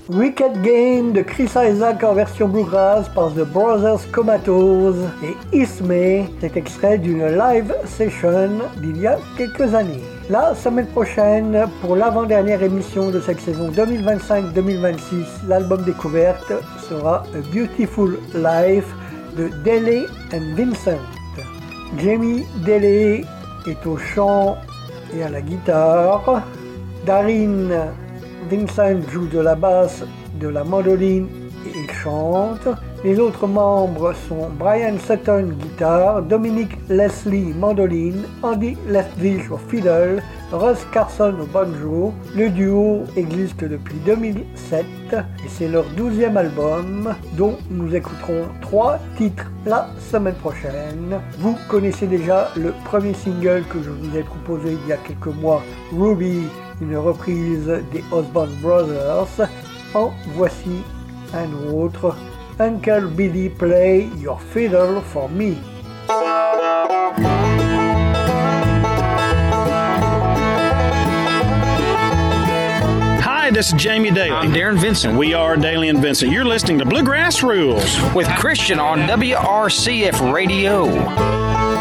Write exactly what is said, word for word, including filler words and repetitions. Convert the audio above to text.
Wicked Game de Chris Isaak en version bluegrass par The Brothers Comatose et Ismay, c'est extrait d'une live session d'il y a quelques années. La semaine prochaine, pour l'avant-dernière émission de cette saison deux mille vingt-cinq deux mille vingt-six, l'album découverte sera A Beautiful Life de Dailey and Vincent. Jamie Dailey est au chant et à la guitare. Darren Vincent joue de la basse, de la mandoline et il chante. Les autres membres sont Brian Sutton, guitare, Dominic Leslie, mandoline, Andy Leftwich au fiddle, Russ Carson au banjo. Le duo existe depuis deux mille sept et c'est leur douzième album dont nous écouterons trois titres la semaine prochaine. Vous connaissez déjà le premier single que je vous ai proposé il y a quelques mois, Ruby, une reprise des Osborne Brothers. En voici un autre, Uncle Billy Play Your Fiddle for Me. Hi, this is Jamie Dailey. I'm Darren Vincent. We are Dailey and Vincent. You're listening to Bluegrass Rules with Christian on W R C F Radio.